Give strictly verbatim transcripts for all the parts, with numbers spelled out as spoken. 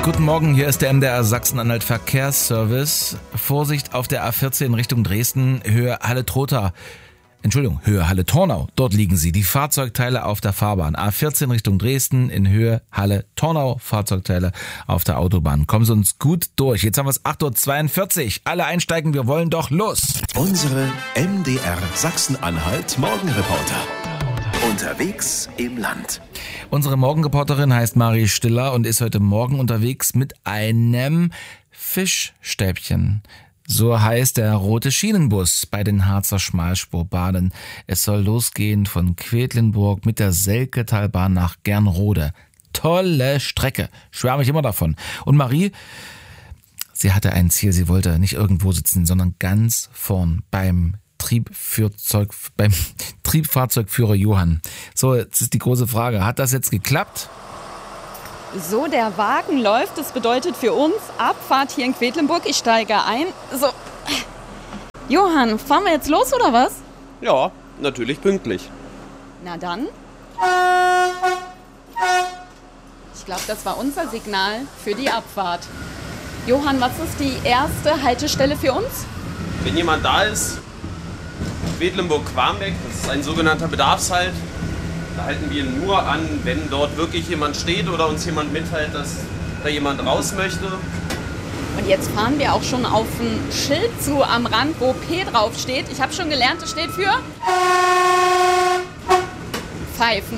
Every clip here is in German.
Guten Morgen, hier ist der M D R Sachsen-Anhalt Verkehrsservice. Vorsicht auf der A vierzehn Richtung Dresden, Höhe Halle-Trotha. Entschuldigung, Höhe Halle-Tornau. Dort liegen sie, die Fahrzeugteile auf der Fahrbahn. A vierzehn Richtung Dresden, in Höhe Halle-Tornau, Fahrzeugteile auf der Autobahn. Kommen Sie uns gut durch. Jetzt haben wir es acht Uhr zweiundvierzig. Alle einsteigen, wir wollen doch los. Unsere M D R Sachsen-Anhalt Morgenreporter. Unterwegs im Land. Unsere Morgenreporterin heißt Marie Stiller und ist heute Morgen unterwegs mit einem Fischstäbchen. So heißt der rote Schienenbus bei den Harzer Schmalspurbahnen. Es soll losgehen von Quedlinburg mit der Selketalbahn nach Gernrode. Tolle Strecke, schwärme ich immer davon. Und Marie, sie hatte ein Ziel, sie wollte nicht irgendwo sitzen, sondern ganz vorn beim Triebfahrzeug, beim Triebfahrzeugführer Johann. So, jetzt ist die große Frage, hat das jetzt geklappt? So, der Wagen läuft. Das bedeutet für uns Abfahrt hier in Quedlinburg. Ich steige ein. So. Johann, fahren wir jetzt los oder was? Ja, natürlich pünktlich. Na dann. Ich glaube, das war unser Signal für die Abfahrt. Johann, was ist die erste Haltestelle für uns? Wenn jemand da ist, Quedlinburg-Quarmbeck, das ist ein sogenannter Bedarfshalt. Da halten wir nur an, wenn dort wirklich jemand steht oder uns jemand mitteilt, dass da jemand raus möchte. Und jetzt fahren wir auch schon auf ein Schild zu am Rand, wo P drauf steht. Ich habe schon gelernt, es steht für Pfeifen.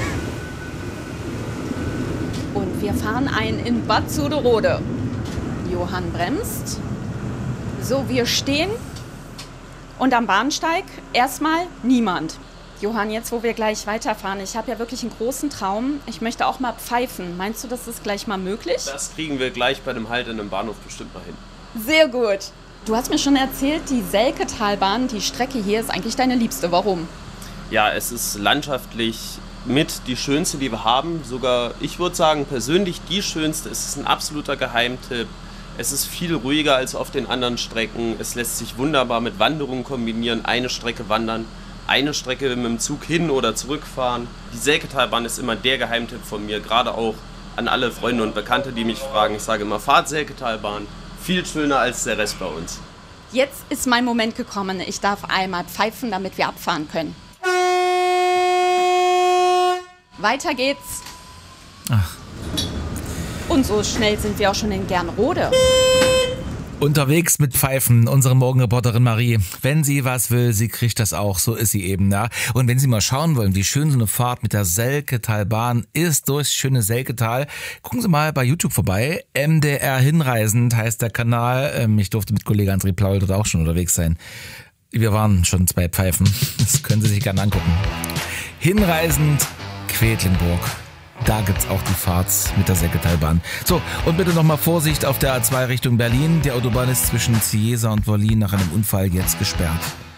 Und wir fahren ein in Bad Zuderode. Johann bremst. So, wir stehen. Und am Bahnsteig erstmal niemand. Johann, jetzt wo wir gleich weiterfahren, ich habe ja wirklich einen großen Traum. Ich möchte auch mal pfeifen. Meinst du, das ist gleich mal möglich? Das kriegen wir gleich bei dem Halt in einem Bahnhof bestimmt mal hin. Sehr gut. Du hast mir schon erzählt, die Selketalbahn, die Strecke hier ist eigentlich deine liebste. Warum? Ja, es ist landschaftlich mit die schönste, die wir haben. Sogar, ich würde sagen, persönlich die schönste. Es ist ein absoluter Geheimtipp. Es ist viel ruhiger als auf den anderen Strecken. Es lässt sich wunderbar mit Wanderungen kombinieren. Eine Strecke wandern, eine Strecke mit dem Zug hin- oder zurückfahren. Die Selketalbahn ist immer der Geheimtipp von mir, gerade auch an alle Freunde und Bekannte, die mich fragen. Ich sage immer, fahrt Selketalbahn, viel schöner als der Rest bei uns. Jetzt ist mein Moment gekommen. Ich darf einmal pfeifen, damit wir abfahren können. Weiter geht's. Ach. Und so schnell sind wir auch schon in Gernrode. Unterwegs mit Pfeifen, unsere Morgenreporterin Marie. Wenn sie was will, sie kriegt das auch, so ist sie eben, ja. Und wenn Sie mal schauen wollen, wie schön so eine Fahrt mit der Selketalbahn ist durchs schöne Selketal, gucken Sie mal bei YouTube vorbei. M D R Hinreisend heißt der Kanal. Ich durfte mit Kollege André Plaul dort auch schon unterwegs sein. Wir waren schon zwei Pfeifen. Das können Sie sich gerne angucken. Hinreisend Quedlinburg. Da gibt's auch die Fahrt mit der Selketalbahn. So, und bitte nochmal Vorsicht auf der A zwei Richtung Berlin. Die Autobahn ist zwischen Cieza und Wollin nach einem Unfall jetzt gesperrt.